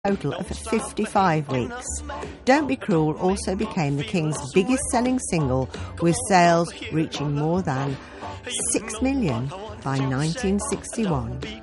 total of 55 weeks. Don't Be Cruel also became the King's biggest selling single, with sales reaching more than 6 million by 1961.